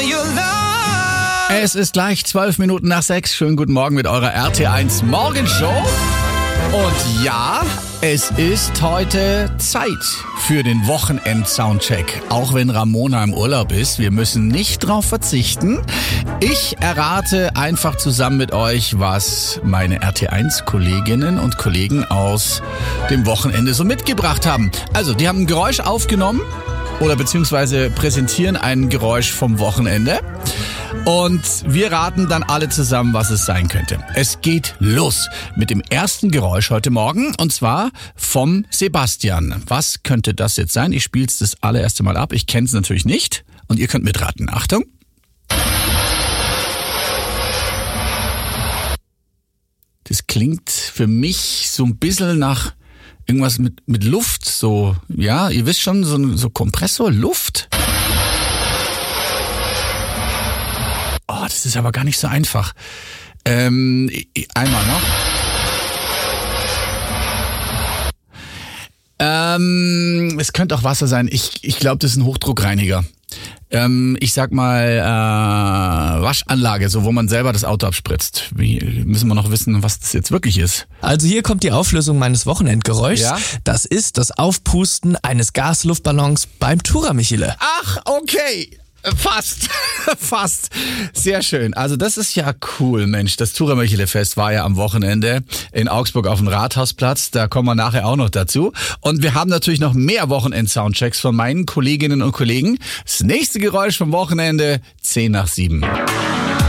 your love. Es ist gleich 12 Minuten nach 6. Schönen guten Morgen mit eurer RT1 Morgenshow. Und ja, es ist heute Zeit für den Wochenend-Soundcheck. Auch wenn Ramona im Urlaub ist, wir müssen nicht drauf verzichten. Ich errate einfach zusammen mit euch, was meine RT1-Kolleginnen und Kollegen aus dem Wochenende so mitgebracht haben. Also, die haben ein Geräusch aufgenommen oder beziehungsweise präsentieren ein Geräusch vom Wochenende. Und wir raten dann alle zusammen, was es sein könnte. Es geht los mit dem ersten Geräusch heute Morgen und zwar vom Sebastian. Was könnte das jetzt sein? Ich spiele es das allererste Mal ab. Ich kenne es natürlich nicht und ihr könnt mitraten. Achtung. Das klingt für mich so ein bisschen nach irgendwas mit Luft. So, ja, ihr wisst schon, so Kompressor, Luft. Oh, das ist aber gar nicht so einfach. Einmal noch. Es könnte auch Wasser sein. Ich glaube, das ist ein Hochdruckreiniger. Ich sag mal Waschanlage, so wo man selber das Auto abspritzt. Müssen wir noch wissen, was das jetzt wirklich ist. Also hier kommt die Auflösung meines Wochenendgeräuschs. Ja? Das ist das Aufpusten eines Gasluftballons beim Tourer Michele. Ach, okay. Fast. Fast. Sehr schön. Also das ist ja cool, Mensch. Das Tourer Michele-Fest war ja am Wochenende in Augsburg auf dem Rathausplatz. Da kommen wir nachher auch noch dazu. Und wir haben natürlich noch mehr Wochenend-Soundchecks von meinen Kolleginnen und Kollegen. Das nächste Geräusch vom Wochenende, 6:50.